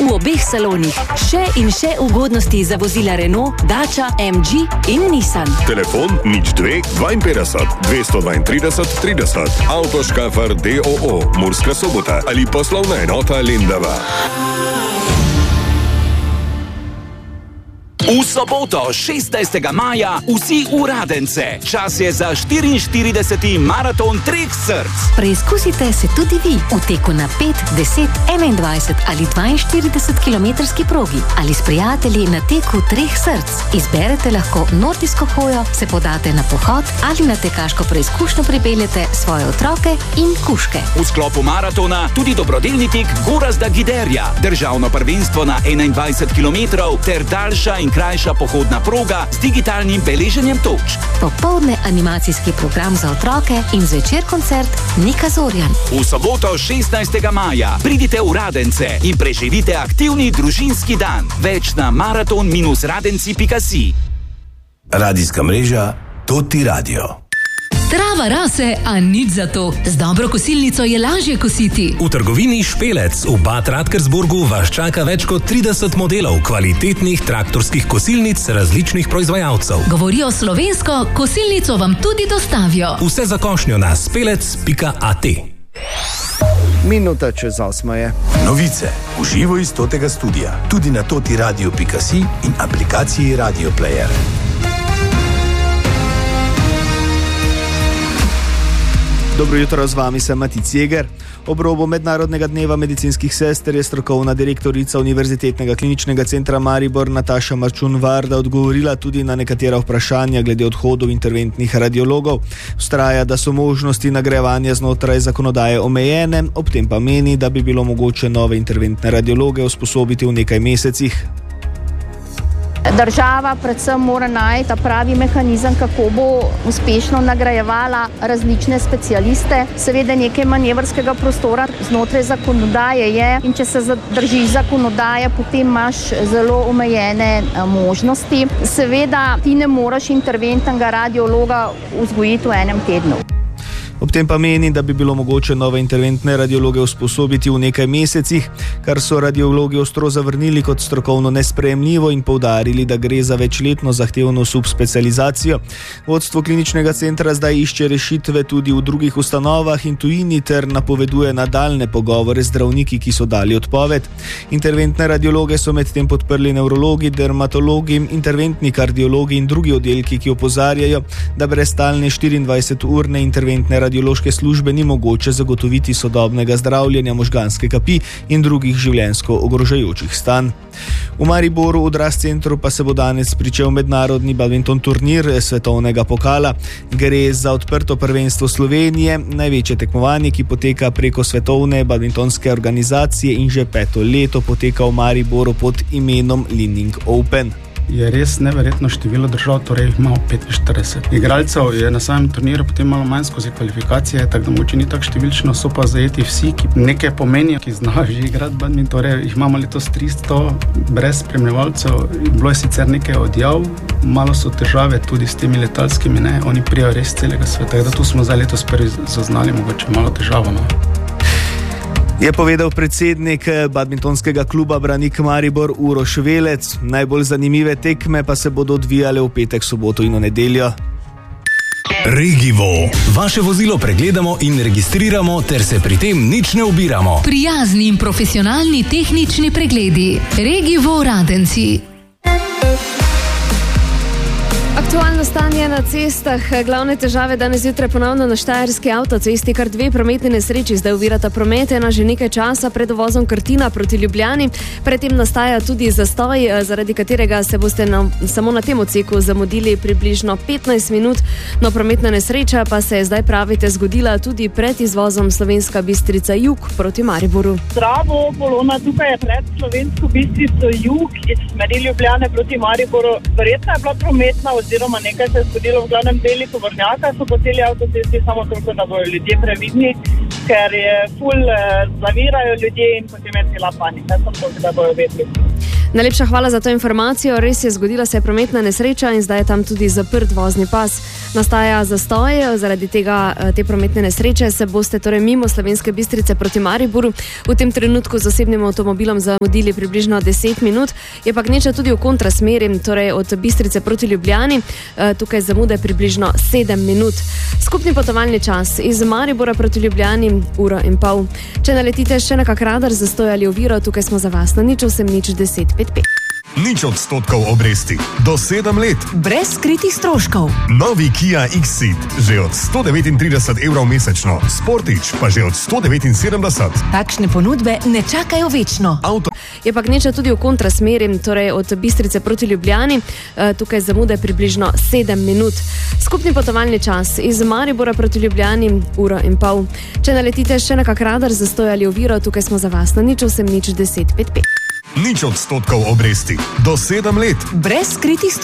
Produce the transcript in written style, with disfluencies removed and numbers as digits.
v obeh salonih. Še in še ugodnosti za vozila Renault, Dacia, MG in Nissan. Telefon 02 52 232 30. Avtoškafar DOO, Murska Sobota ali poslovna enota Lendava. V soboto, 16. maja, vsi v Radence. Čas je za 44. maraton 3 src. Preizkusite se tudi vi v teku na 5, 10, 21 ali 42 kilometrski progi ali s prijatelji na teku 3 src. Izberete lahko nordijsko hojo, se podate na pohod ali na tekaško preizkušnjo pripeljete svoje otroke in kužke. V sklopu maratona tudi dobrodelni tek Gorazda Giderja, državno prvenstvo na 21 kilometrov ter daljša in krajša pohodna proga z digitalnim beleženjem točk. Popoldne animacijski program za otroke in zvečer koncert Nika Zorjan. V soboto 16. maja pridite v Radence in preživite aktivni družinski dan. Več na maraton-radenci.si. Radijska mreža Toti Radio. Trava rase, a nič za to. Z dobro kosilnico je lažje kositi. V trgovini Špelec v Bad Radkersburgu vas čaka več kot 30 modelov kvalitetnih traktorskih kosilnic različnih proizvajalcev. Govorijo slovensko, kosilnico vam tudi dostavijo. Vse za košnjo na spelec.at. Minuta čez 8 je. Novice v živo iz Totega studia, tudi na totiradio.si in aplikaciji Radio Player. Dobro jutro, z vami sem Matic Jeger. Ob robu Mednarodnega dneva medicinskih sester je strokovna direktorica Univerzitetnega kliničnega centra Maribor Nataša Marčun-Varda odgovorila tudi na nekatera vprašanja glede odhodov interventnih radiologov. Vztraja, da so možnosti nagrajevanja znotraj zakonodaje omejene, ob tem pa meni, da bi bilo mogoče nove interventne radiologe usposobiti v nekaj mesecih. Država predvsem mora najti pravi mehanizem, kako bo uspešno nagrajevala različne specialiste. Seveda nekaj manevrskega prostora znotraj zakonodaje je in če se držiš zakonodaje, potem imaš zelo omejene možnosti. Seveda ti ne moreš interventnega radiologa vzgojiti v enem tednu. Ob tem pa meni, da bi bilo mogoče nove interventne radiologe usposobiti v nekaj mesecih, kar so radiologi ostro zavrnili kot strokovno nesprejemljivo in poudarili, da gre za večletno zahtevno subspecializacijo. Vodstvo kliničnega centra zdaj išče rešitve tudi v drugih ustanovah in tujini ter napoveduje nadaljne pogovore z zdravniki, ki so dali odpoved. Interventne radiologe so medtem podprli nevrologi, dermatologi, interventni kardiologi in drugi oddelki, ki opozarjajo, da brez stalne 24-urne interventne radiološke službe ni mogoče zagotoviti sodobnega zdravljenja možganske kapi in drugih življenjsko ogrožajočih stanj. V Mariboru v Dras centru pa se bo danes pričel mednarodni badminton turnir svetovnega pokala. Gre za odprto prvenstvo Slovenije, največje tekmovanje, ki poteka preko svetovne badmintonske organizacije in že 5. leto poteka v Mariboru pod imenom Li-Ning Open. Je res neverjetno število držav, torej jih imamo 45. Igralcev je na samem turniru potem malo manj skozi kvalifikacije, tako da moče ni tako številčno, so pa zajeti vsi, ki nekaj pomenijo, ki znajo že igrati badminton. Torej jih imamo letos 300 brez spremljevalcev. Bilo je sicer nekaj odjav, malo so težave tudi s temi letalskimi, oni prijajo res celega sveta, tako da tu smo zdaj letos prvi zaznali mogoče malo težavo. Je povedal predsednik badmintonskega kluba Branik Maribor Uroš Velec. Najbolj zanimive tekme pa se bodo odvijale v petek, soboto in v nedeljo. Regivo. Vaše vozilo pregledamo in registriramo ter se pri tem nič ne ubiramo. Prijazni in profesionalni tehnični pregledi. Regivo Radenci. Aktualno stanje na cestah, glavne težave danes zjutraj ponovno na Štajerski avtocesti, kar 2 prometne nesreči zdaj ovirata promet, ena že nekaj časa pred uvozom Krtina proti Ljubljani. Predtem nastaja tudi zastoj, zaradi katerega se boste samo na tem odseku zamudili približno 15 minut. No, prometna nesreča pa se je zdaj, pravite, zgodila tudi pred izvozom Slovenska Bistrica jug proti Mariboru. Zdravo, kolona tukaj je pred Slovensko Bistrico jug iz smeri Ljubljane proti Mariboru. Verjetno je bila prometna oziroma nekaj se je zgodilo v glavnem deli tovornjaka, so po celi avtocesti, samo toliko, da bojo ljudje previdni, ker je zavirajo ljudje in potem je cela panika, samo toliko, da bojo vedeli. Najlepša hvala za to informacijo. Res je, zgodila se je prometna nesreča in zdaj je tam tudi zaprt vozni pas. Nastaja zastoj, zaradi tega te prometne nesreče se boste torej mimo Slovenske Bistrice proti Mariboru v tem trenutku z osebnim avtomobilom zamudili približno 10 minut. Je pa gneča tudi v kontrasmeri, torej od Bistrice proti Ljubljani. Tukaj zamude približno 7 minut. Skupni potovalni čas iz Maribora proti Ljubljani 1,5 ure. Če naletite še na kak radar, zastoj ali oviro, tukaj smo za vas na 0800 1055. 0% obresti do 7 let. Brez skritih stroškov. Novi Kia X-Ceed že od 139 evrov mesečno, Sportič pa že od 179. Takšne ponudbe ne čakajo večno. Je pa gneča tudi v kontrasmeri, torej od Bistrice proti Ljubljani. Tukaj zamude približno 7 minut. Skupni potovalni čas iz Maribora proti Ljubljani 1,5 ure. Če naletite še na kak radar, zastoj ali oviro, tukaj smo za vas na 0800 1055. 0% obresti do 7 let. Brez skritih stroškov.